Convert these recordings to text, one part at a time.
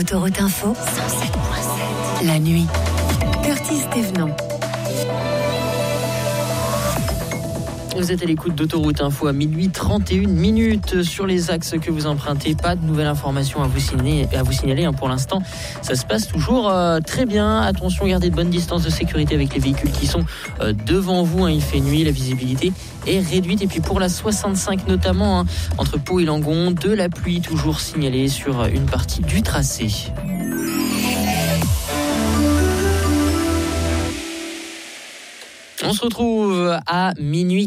Autoroute Info, 107.7. La nuit. Curtis Thévenon. Vous êtes à l'écoute d'Autoroute Info à minuit 31 minutes sur les axes que vous empruntez. Pas de nouvelles informations à vous signaler pour l'instant. Ça se passe toujours très bien. Attention, gardez de bonnes distances de sécurité avec les véhicules qui sont devant vous. Il fait nuit, la visibilité est réduite. Et puis pour la 65 notamment, entre Pau et Langon, de la pluie toujours signalée sur une partie du tracé. On se retrouve à minuit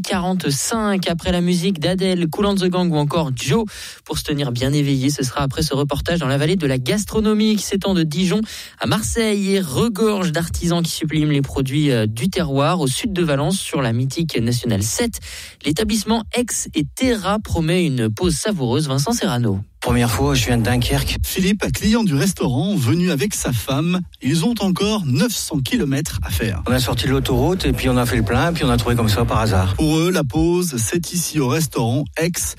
45 après la musique d'Adèle, Kool and the Gang ou encore Joe pour se tenir bien éveillé. Ce sera après ce reportage dans la vallée de la gastronomie qui s'étend de Dijon à Marseille et regorge d'artisans qui subliment les produits du terroir. Au sud de Valence, sur la mythique Nationale 7, l'établissement Ex et Terra promet une pause savoureuse. Vincent Serrano. Première fois, je viens de Dunkerque. Philippe, client du restaurant, venu avec sa femme. Ils ont encore 900 km à faire. On a sorti de l'autoroute et puis on a fait le plein, puis on a trouvé comme ça par hasard. Pour eux, la pause, c'est ici au restaurant Ex,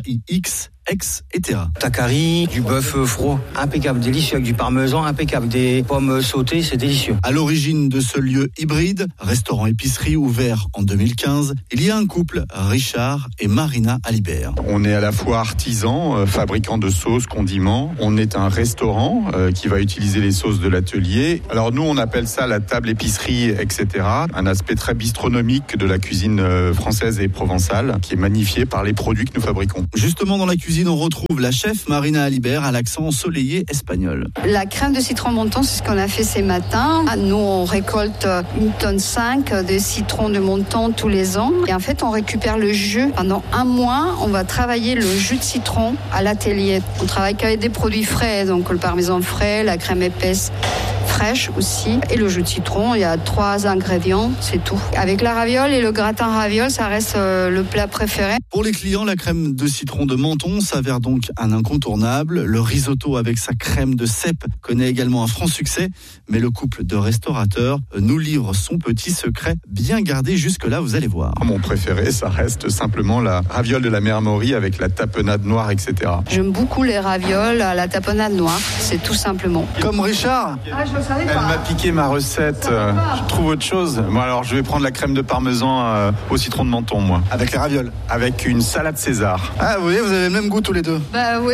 AIX, Ex et Terra. Takari, du bœuf froid, impeccable, délicieux, avec du parmesan, impeccable, des pommes sautées, c'est délicieux. À l'origine de ce lieu hybride, restaurant-épicerie ouvert en 2015, il y a un couple, Richard et Marina Alibert. On est à la fois artisan, fabricant de sauces, condiments. On est un restaurant qui va utiliser les sauces de l'atelier. Alors nous, on appelle ça la table épicerie, etc. Un aspect très bistronomique de la cuisine française et provençale qui est magnifié par les produits que nous fabriquons. Justement, dans la cuisine, on retrouve la chef Marina Alibert à l'accent ensoleillé espagnol. La crème de citron monton, c'est ce qu'on a fait ces matins. Nous, on récolte 1,5 tonne de citron de monton tous les ans. Et en fait, on récupère le jus. Pendant un mois, on va travailler le jus de citron à l'atelier. On travaille qu'avec des produits frais, donc le parmesan frais, la crème épaisse fraîche aussi. Et le jus de citron, il y a 3 ingrédients, c'est tout. Avec la raviole et le gratin raviole, ça reste le plat préféré. Pour les clients, la crème de citron de Menton s'avère donc un incontournable. Le risotto avec sa crème de cèpe connaît également un franc succès. Mais le couple de restaurateurs nous livre son petit secret bien gardé jusque-là, vous allez voir. Mon préféré, ça reste simplement la raviole de la mère Maury avec la tapenade noire, etc. J'aime beaucoup les ravioles à la tapenade noire, c'est tout simplement. Comme Richard. Elle m'a piqué ma recette. Je trouve autre chose. Moi, alors, je vais prendre la crème de parmesan au citron de Menton, moi. Avec les ravioles. Avec une salade César. Ah, vous voyez, vous avez le même goût tous les deux.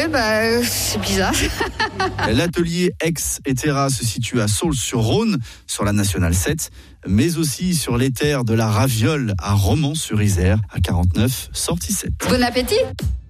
C'est bizarre. L'atelier Ex et Terra se situe à Saulx-sur-Rhône, sur la Nationale 7, mais aussi sur les terres de la Raviole à Romans-sur-Isère, à 49, sortie 7. Bon appétit!